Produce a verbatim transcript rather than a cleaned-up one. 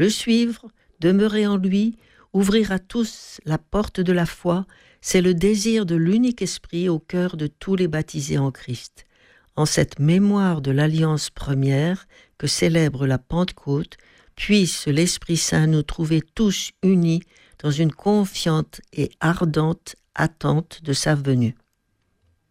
Le suivre, demeurer en lui, ouvrir à tous la porte de la foi, c'est le désir de l'unique esprit au cœur de tous les baptisés en Christ. En cette mémoire de l'alliance première que célèbre la Pentecôte, puisse l'Esprit Saint nous trouver tous unis dans une confiante et ardente attente de sa venue.